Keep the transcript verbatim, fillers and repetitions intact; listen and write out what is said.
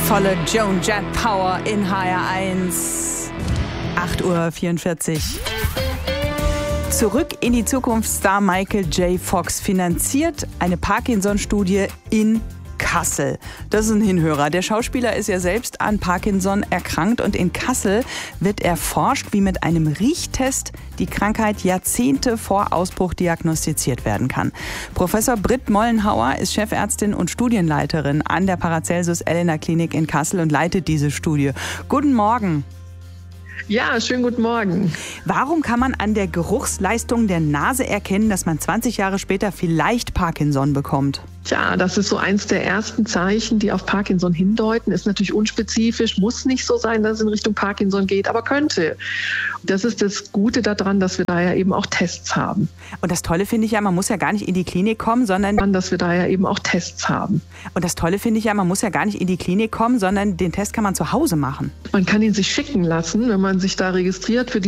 Volle Joan Jett Power in H R eins. acht Uhr vierundvierzig. Zurück in die Zukunft. Star Michael J. Fox finanziert eine Parkinson-Studie in Kassel. Das ist ein Hinhörer. Der Schauspieler ist ja selbst an Parkinson erkrankt und in Kassel wird erforscht, wie mit einem Riechtest die Krankheit Jahrzehnte vor Ausbruch diagnostiziert werden kann. Professor Britt Mollenhauer ist Chefärztin und Studienleiterin an der Paracelsus Elena Klinik in Kassel und leitet diese Studie. Guten Morgen. Ja, schönen guten Morgen. Warum kann man an der Geruchsleistung der Nase erkennen, dass man zwanzig Jahre später vielleicht Parkinson bekommt? Tja, das ist so eins der ersten Zeichen, die auf Parkinson hindeuten. Ist natürlich unspezifisch, muss nicht so sein, dass es in Richtung Parkinson geht, aber könnte. Das ist das Gute daran, dass wir da ja eben auch Tests haben. Und das Tolle finde ich ja, man muss ja gar nicht in die Klinik kommen, sondern... Dass wir da ja eben auch Tests haben. Und das Tolle finde ich ja, man muss ja gar nicht in die Klinik kommen, sondern den Test kann man zu Hause machen. Man kann ihn sich schicken lassen, wenn man sich da registriert für die